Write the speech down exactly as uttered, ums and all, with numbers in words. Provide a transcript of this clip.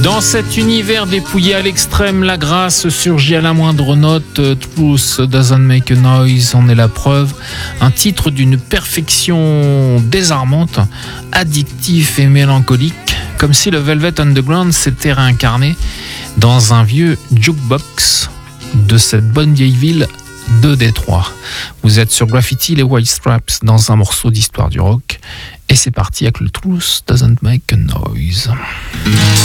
Dans cet univers dépouillé à l'extrême, la grâce surgit à la moindre note. Truth doesn't make a noise, en est la preuve. Un titre d'une perfection désarmante, addictif et mélancolique, comme si le Velvet Underground s'était réincarné dans un vieux jukebox de cette bonne vieille ville de Détroit. Vous êtes sur Graffiti, les White Stripes, dans un morceau d'histoire du rock. Et c'est parti avec le Truth doesn't make a noise.